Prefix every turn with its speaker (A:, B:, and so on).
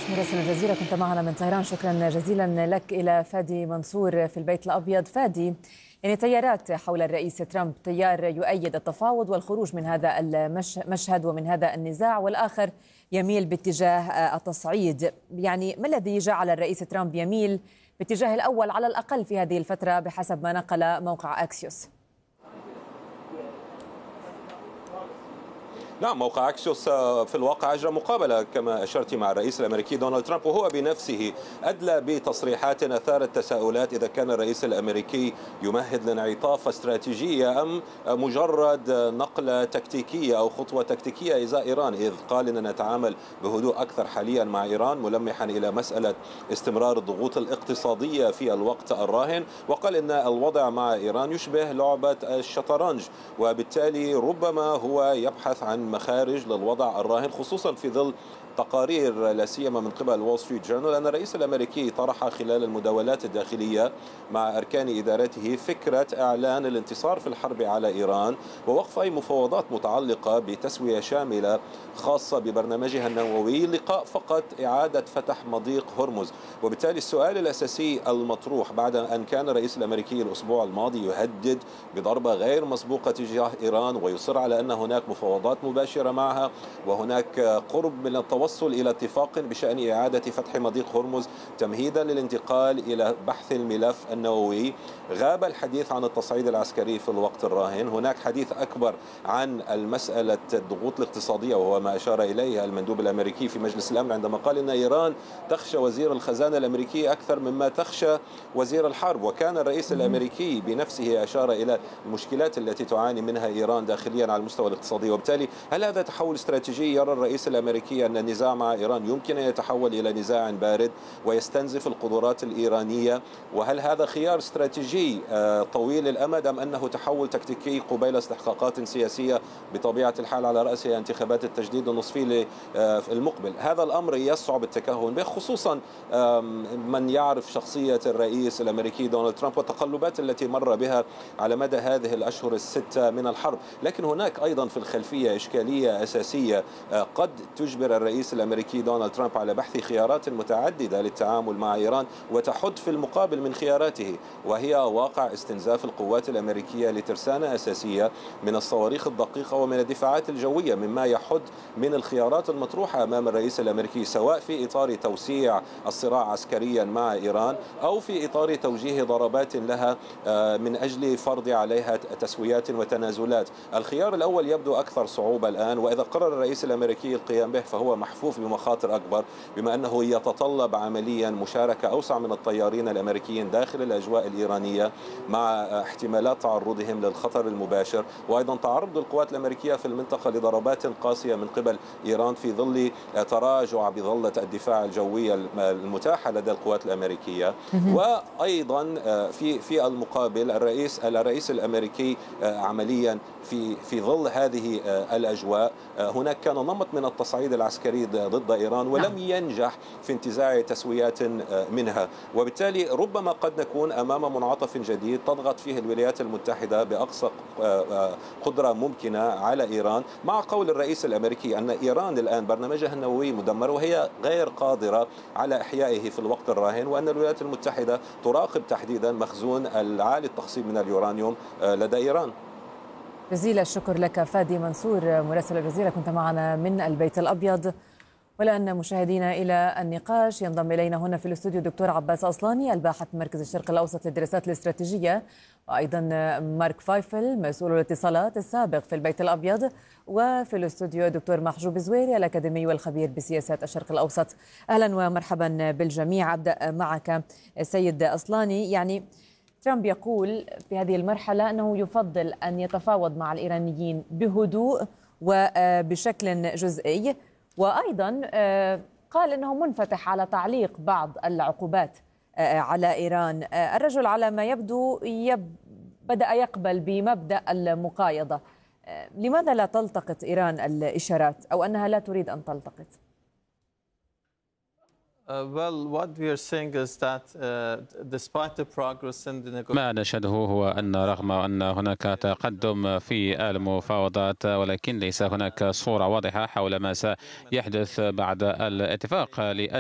A: النقاش مراسل الجزيرة كنت معنا من طهران. شكرا جزيلا لك. إلى فادي منصور في البيت الأبيض. فادي، يعني تيارات حول الرئيس ترامب، تيار يؤيد التفاوض والخروج من هذا المشهد ومن هذا النزاع، والآخر يميل باتجاه التصعيد. يعني ما الذي جعل الرئيس ترامب يميل باتجاه الأول على الأقل في هذه الفترة بحسب ما نقل موقع أكسيوس؟
B: نعم، موقع أكسيوس في الواقع أجرى مقابلة كما أشرت مع الرئيس الأمريكي دونالد ترامب، وهو بنفسه أدلى بتصريحات أثارت تساؤلات إذا كان الرئيس الأمريكي يمهد لانعطاف استراتيجية أم مجرد نقلة تكتيكية أو خطوة تكتيكية إزاء إيران، إذ قال أننا نتعامل بهدوء أكثر حاليا مع إيران، ملمحا إلى مسألة استمرار الضغوط الاقتصادية في الوقت الراهن، وقال أن الوضع مع إيران يشبه لعبة الشطرنج، وبالتالي ربما هو يبحث عن مخارج للوضع الراهن، خصوصا في ظل تقارير لا سيما من قبل وول ستريت جورنال أن الرئيس الأمريكي طرح خلال المداولات الداخلية مع أركان إدارته فكرة إعلان الانتصار في الحرب على إيران ووقف أي مفاوضات متعلقة بتسوية شاملة خاصة ببرنامجها النووي لقاء فقط إعادة فتح مضيق هرمز. وبالتالي السؤال الأساسي المطروح بعد أن كان الرئيس الأمريكي الأسبوع الماضي يهدد بضربة غير مسبوقة تجاه إيران ويصر على أن هناك مفاوضات مباشرة معها وهناك قرب من التوصل إلى اتفاق بشأن إعادة فتح مضيق هرمز تمهيدا للانتقال إلى بحث الملف النووي، غاب الحديث عن التصعيد العسكري في الوقت الراهن. هناك حديث أكبر عن المسألة الضغوط الاقتصادية، وهو ما أشار إليه المندوب الأمريكي في مجلس الأمن عندما قال إن إيران تخشى وزير الخزانة الأمريكي أكثر مما تخشى وزير الحرب. وكان الرئيس الأمريكي بنفسه أشار إلى المشكلات التي تعاني منها إيران داخليا على المستوى الاقتصادي. وبالتالي هل هذا تحول استراتيجي؟ يرى الرئيس الأمريكي أن النزاع مع إيران يمكن أن يتحول إلى نزاع بارد ويستنزف القدرات الإيرانية؟ وهل هذا خيار استراتيجي طويل الأمد أم أنه تحول تكتيكي قبيل استحقاقات سياسية بطبيعة الحال على رأسها انتخابات التجديد النصفي المقبل؟ هذا الأمر يصعب التكهن به، خصوصا من يعرف شخصية الرئيس الأمريكي دونالد ترامب والتقلبات التي مر بها على مدى هذه الأشهر الستة من الحرب. لكن هناك أيضا في الخلفية إشكالية أساسية قد تجبر الرئيس الأمريكي دونالد ترامب على بحث خيارات متعددة للتعامل مع إيران وتحد في المقابل من خياراته، وهي واقع استنزاف القوات الأمريكية لترسانة أساسية من الصواريخ الدقيقة ومن الدفاعات الجوية، مما يحد من الخيارات المطروحة أمام الرئيس الأمريكي سواء في إطار توسيع الصراع عسكريا مع إيران أو في إطار توجيه ضربات لها من أجل فرض عليها تسويات وتنازلات. الخيار الأول يبدو أكثر صعوبة الآن، وإذا قرر الرئيس الأمريكي القيام به فهو محفوف بمخاطر أكبر، بما أنه يتطلب عمليا مشاركة أوسع من الطيارين الأمريكيين داخل الأجواء الإيرانية مع احتمالات تعرضهم للخطر المباشر، وأيضا تعرض القوات الأمريكية في المنطقة لضربات قاسية من قبل إيران في ظل تراجع بظلة الدفاع الجوي المتاحة لدى القوات الأمريكية. وأيضا في المقابل الرئيس الأمريكي عمليا في ظل هذه الأجواء هناك كان نمط من التصعيد العسكري ضد إيران ولم ينجح في انتزاع تسويات منها، وبالتالي ربما قد نكون أمام منعطف جديد تضغط فيه الولايات المتحدة بأقصى قدرة ممكنة على إيران، مع قول الرئيس الأمريكي أن إيران الآن برنامجها النووي مدمر وهي غير قادرة على إحيائه في الوقت الراهن، وأن الولايات المتحدة تراقب تحديدا مخزون العالي التخصيب من اليورانيوم لدى إيران.
A: جزيل الشكر لك فادي منصور مراسل الجزيرة، كنت معنا من البيت الأبيض. والآن مشاهدينا إلى النقاش ينضم إلينا هنا في الاستوديو الدكتور عباس أصلاني الباحث مركز الشرق الأوسط للدراسات الاستراتيجية، وأيضا مارك فايفل مسؤول الاتصالات السابق في البيت الأبيض، وفي الاستوديو الدكتور محجوب زويري الأكاديمي والخبير بسياسات الشرق الأوسط. أهلا ومرحبا بالجميع. أبدأ معك سيد أصلاني. يعني ترامب يقول في هذه المرحلة أنه يفضل أن يتفاوض مع الإيرانيين بهدوء وبشكل جزئي، وأيضا قال أنه منفتح على تعليق بعض العقوبات على إيران. الرجل على ما يبدو بدأ يقبل بمبدأ المقايضة. لماذا لا تلتقط إيران الإشارات أو أنها لا تريد أن تلتقط؟
C: ما نشهده هو أن رغم أن هناك تقدم في المفاوضات ولكن ليس هناك صورة واضحة حول ما سيحدث بعد الاتفاق، لأن